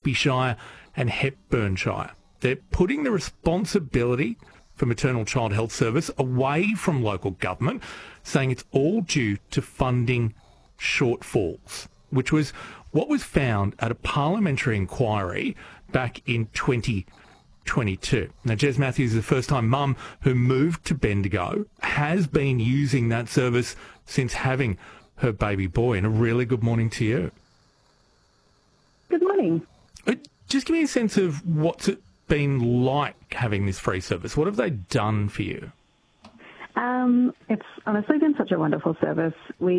Hawkesbury Shire and Hepburnshire. They're putting the responsibility for maternal child health service away from local government, saying it's all due to funding shortfalls, which was what was found at a parliamentary inquiry back in 2022. Now, Jess Matthews is the first-time mum who moved to Bendigo, has been using that service since having her baby boy. And a really good morning to you. Good morning. Just give me a sense of what's it been like having this free service. What have they done for you? It's honestly been such a wonderful service.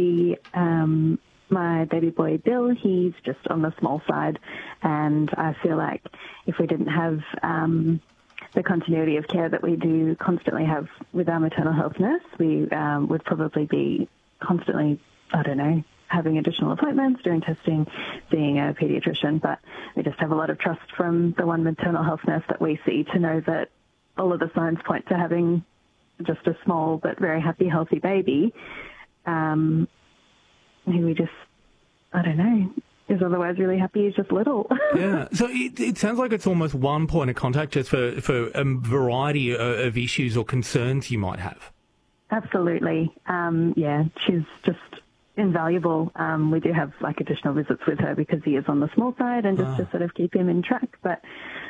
My baby boy Bill, he's just on the small side, and I feel like if we didn't have the continuity of care that we do constantly have with our maternal health nurse, we would probably be constantly, having additional appointments, doing testing, seeing a paediatrician. But we just have a lot of trust from the one maternal health nurse that we see to know that all of the signs point to having just a small but very happy, healthy baby, who we just, is otherwise really happy he's just little. Yeah, so it sounds like it's almost one point of contact just for a variety of issues or concerns you might have. Absolutely. She's just invaluable. We do have additional visits with her because he is on the small side and just to sort of keep him in track. But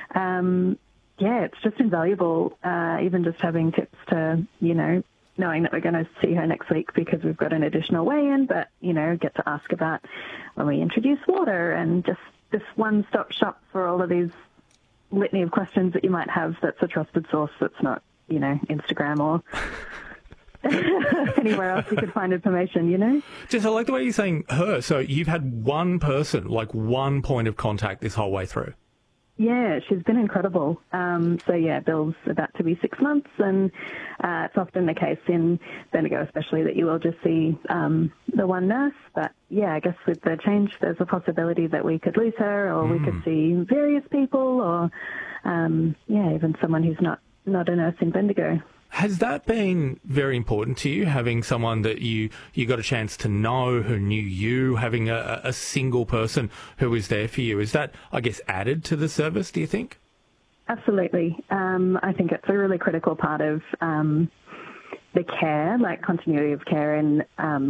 it's just invaluable, even just having tips to, knowing that we're going to see her next week because we've got an additional weigh-in, but, get to ask about when we introduce water and just this one-stop shop for all of these litany of questions that you might have that's a trusted source that's not, Instagram or anywhere else you could find information, Just, I like the way you're saying her. So you've had one person, one point of contact this whole way through. Yeah, she's been incredible. Bill's about to be 6 months, and it's often the case in Bendigo especially that you will just see the one nurse. But, I guess with the change, there's a possibility that we could lose her, or we could see various people, or, even someone who's not a nurse in Bendigo. Has that been very important to you, having someone that you got a chance to know, who knew you, having a single person who was there for you? Is that, I guess, added to the service, do you think? Absolutely. I think it's a really critical part of the care, continuity of care, and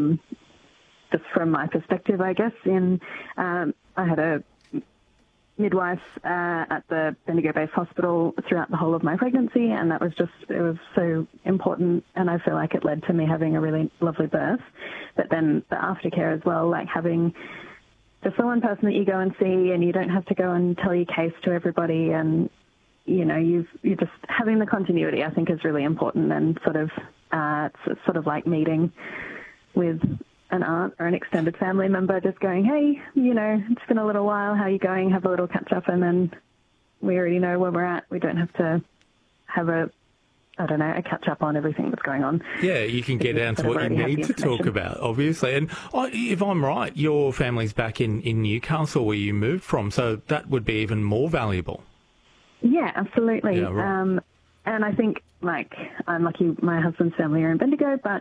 just from my perspective, I guess, I had a midwife at the Bendigo-based hospital throughout the whole of my pregnancy, and it was so important, and I feel like it led to me having a really lovely birth. But then the aftercare as well, having just the one person that you go and see, and you don't have to go and tell your case to everybody, and you're just having the continuity, I think, is really important, and it's sort of like meeting with an aunt or an extended family member, just going, hey, it's been a little while, how are you going? Have a little catch up, and then we already know where we're at. We don't have to have a catch up on everything that's going on. Yeah, you can get down to what you need to talk about, obviously. And if I'm right, your family's back in Newcastle where you moved from, so that would be even more valuable. Yeah, absolutely. Yeah, right. And I think, I'm lucky my husband's family are in Bendigo, but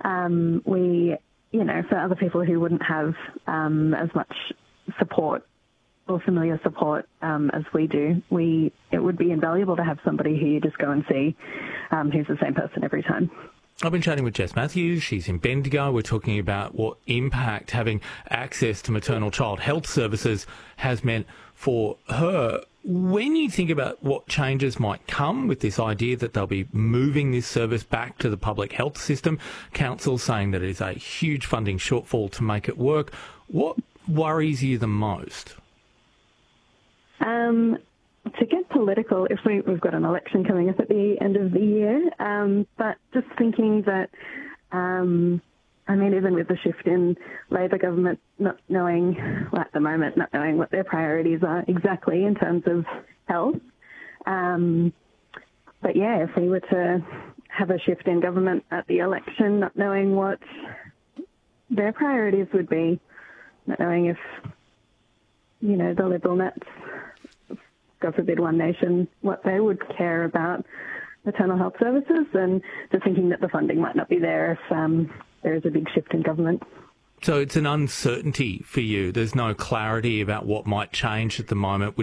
we, for other people who wouldn't have as much support or familiar support as we do, it would be invaluable to have somebody who you just go and see who's the same person every time. I've been chatting with Jess Matthews. She's in Bendigo. We're talking about what impact having access to maternal child health services has meant for her. When you think about what changes might come with this idea that they'll be moving this service back to the public health system, council saying that it is a huge funding shortfall to make it work, what worries you the most? To get political, if we've got an election coming up at the end of the year, but just thinking that, even with the shift in Labor government not knowing, at the moment, not knowing what their priorities are exactly in terms of health. If we were to have a shift in government at the election, not knowing what their priorities would be, not knowing if, the Liberal Nets, God forbid One Nation, what they would care about maternal health services, and just thinking that the funding might not be there if there is a big shift in government. So it's an uncertainty for you. There's no clarity about what might change at the moment,